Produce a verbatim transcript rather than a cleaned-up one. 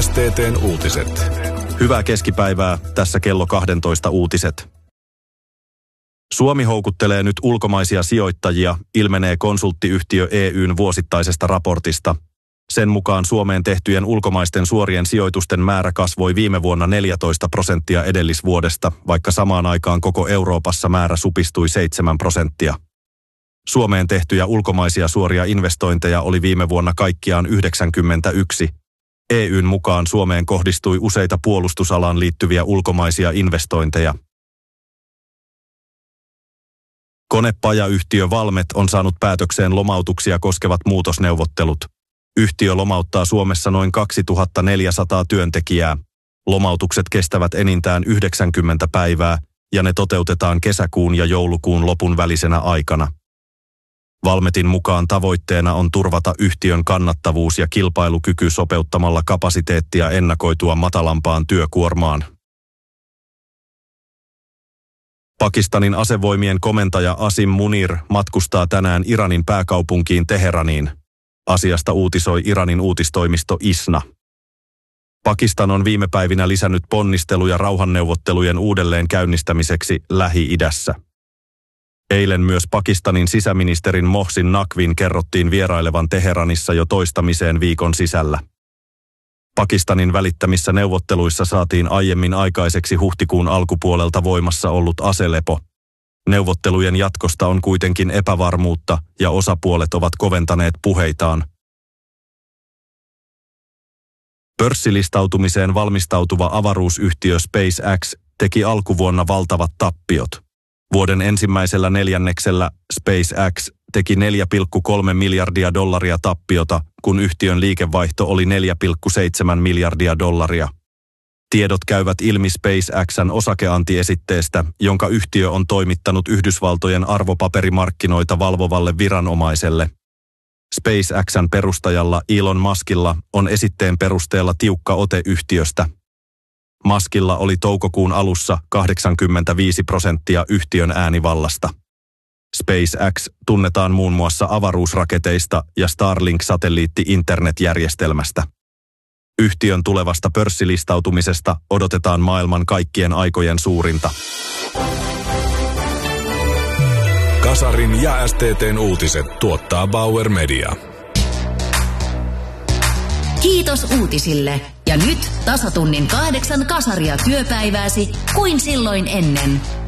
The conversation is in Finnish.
S T T:n uutiset. Hyvää keskipäivää, tässä kello kaksitoista uutiset. Suomi houkuttelee nyt ulkomaisia sijoittajia, ilmenee konsulttiyhtiö E Y:n vuosittaisesta raportista. Sen mukaan Suomeen tehtyjen ulkomaisten suorien sijoitusten määrä kasvoi viime vuonna neljätoista prosenttia edellisvuodesta, vaikka samaan aikaan koko Euroopassa määrä supistui seitsemän prosenttia. Suomeen tehtyjä ulkomaisia suoria investointeja oli viime vuonna kaikkiaan yhdeksänkymmentäyksi. E Y:n mukaan Suomeen kohdistui useita puolustusalaan liittyviä ulkomaisia investointeja. Konepajayhtiö Valmet on saanut päätökseen lomautuksia koskevat muutosneuvottelut. Yhtiö lomauttaa Suomessa noin kaksituhattaneljäsataa työntekijää. Lomautukset kestävät enintään yhdeksänkymmentä päivää ja ne toteutetaan kesäkuun ja joulukuun lopun välisenä aikana. Valmetin mukaan tavoitteena on turvata yhtiön kannattavuus ja kilpailukyky sopeuttamalla kapasiteettia ennakoitua matalampaan työkuormaan. Pakistanin asevoimien komentaja Asim Munir matkustaa tänään Iranin pääkaupunkiin Teheraniin. Asiasta uutisoi Iranin uutistoimisto ISNA. Pakistan on viime päivinä lisännyt ponnisteluja rauhanneuvottelujen uudelleen käynnistämiseksi Lähi-idässä. Eilen myös Pakistanin sisäministerin Mohsin Naqvin kerrottiin vierailevan Teheranissa jo toistamiseen viikon sisällä. Pakistanin välittämissä neuvotteluissa saatiin aiemmin aikaiseksi huhtikuun alkupuolelta voimassa ollut aselepo. Neuvottelujen jatkosta on kuitenkin epävarmuutta ja osapuolet ovat koventaneet puheitaan. Pörssilistautumiseen valmistautuva avaruusyhtiö SpaceX teki alkuvuonna valtavat tappiot. Vuoden ensimmäisellä neljänneksellä SpaceX teki neljä pilkku kolme miljardia dollaria tappiota, kun yhtiön liikevaihto oli neljä pilkku seitsemän miljardia dollaria. Tiedot käyvät ilmi SpaceXn osakeantiesitteestä, jonka yhtiö on toimittanut Yhdysvaltojen arvopaperimarkkinoita valvovalle viranomaiselle. SpaceXn perustajalla Elon Muskilla on esitteen perusteella tiukka ote yhtiöstä. Muskilla oli toukokuun alussa kahdeksankymmentäviisi prosenttia yhtiön äänivallasta. SpaceX tunnetaan muun muassa avaruusraketeista ja Starlink-satelliitti-internetjärjestelmästä. Yhtiön tulevasta pörssilistautumisesta odotetaan maailman kaikkien aikojen suurinta. Kasarin ja S T T:n uutiset tuottaa Bauer Media. Kiitos uutisille. Ja nyt tasatunnin kahdeksan kasaria työpäivääsi kuin silloin ennen.